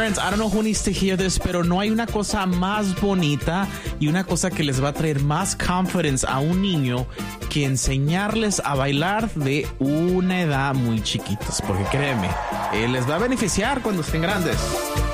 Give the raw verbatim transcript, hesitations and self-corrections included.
parents, I don't know who needs to hear this, pero no hay una cosa más bonita y una cosa que les va a traer más confidence a un niño que enseñarles a bailar de una edad muy chiquitos, porque créeme, eh, les va a beneficiar cuando estén grandes.